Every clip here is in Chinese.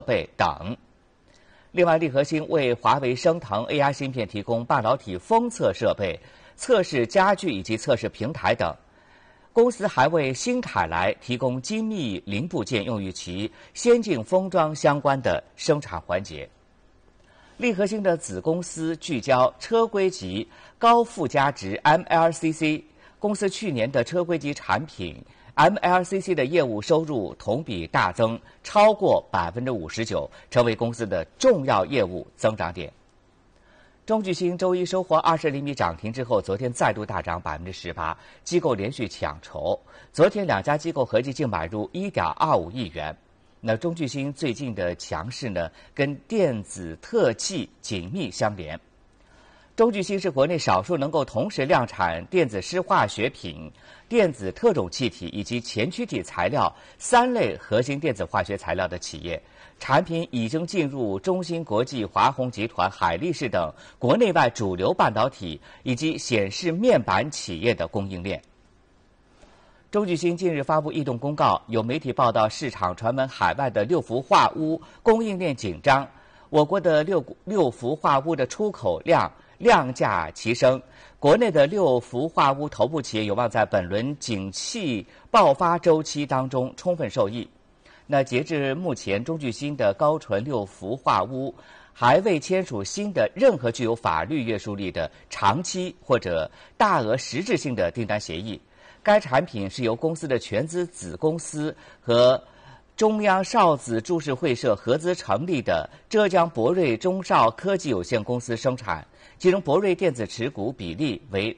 备等。另外，利和兴为华为、升腾 AI 芯片提供半导体封测设备、测试家具以及测试平台等。公司还为新凯来提供精密零部件，用于其先进封装相关的生产环节。利和兴的子公司聚焦车规级高附加值 MLCC， 公司去年的车规级产品 MLCC 的业务收入同比大增，超过59%，成为公司的重要业务增长点。中聚鑫周一收获20厘米涨停之后，昨天再度大涨18%，机构连续抢筹。昨天两家机构合计净买入1.25亿元。那中聚鑫最近的强势呢，跟电子特技紧密相连。中聚鑫是国内少数能够同时量产电子湿化学品、电子特种气体以及前驱体材料3类核心电子化学材料的企业。产品已经进入中芯国际、华虹集团、海力士等国内外主流半导体以及显示面板企业的供应链。中聚鑫近日发布异动公告，有媒体报道市场传闻海外的6氟化钨供应链紧张，我国的六氟化钨的出口量价齐升，国内的6氟化钨头部企业有望在本轮景气爆发周期当中充分受益。那截至目前，中聚鑫的高纯6氟化钨还未签署新的任何具有法律约束力的长期或者大额实质性的订单协议。该产品是由公司的全资子公司和中央邵子株式会社合资成立的浙江博瑞中邵科技有限公司生产，其中博瑞电子持股比例为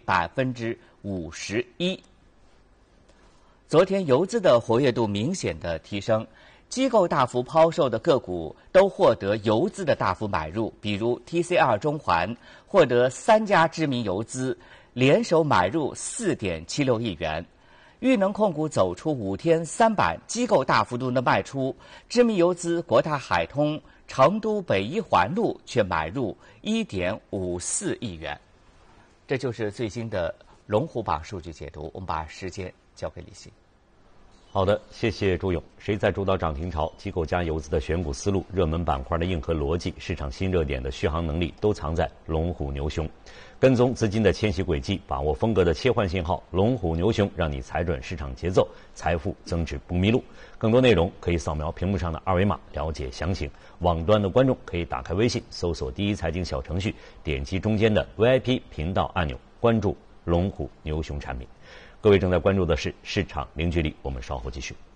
51%。昨天游资的活跃度明显的提升，机构大幅抛售的个股都获得游资的大幅买入，比如 TCR 中环获得3家知名游资联手买入4.76亿元。裕能控股走出5天3板，机构大幅度的卖出，知名游资国泰海通、成都北一环路却买入1.54亿元。这就是最新的龙虎榜数据解读，我们把时间交给李欣。 好的，谢谢朱勇。谁在主导涨停潮？机构加游资的选股思路、热门板块的硬核逻辑、市场新热点的续航能力，都藏在龙虎牛熊。跟踪资金的迁徙轨迹，把握风格的切换信号，龙虎牛熊让你踩准市场节奏，财富增值不迷路。更多内容可以扫描屏幕上的二维码了解详情。网端的观众可以打开微信，搜索第一财经小程序，点击中间的 VIP 频道按钮，关注龙虎牛熊产品。各位正在关注的是市场零距离，我们稍后继续。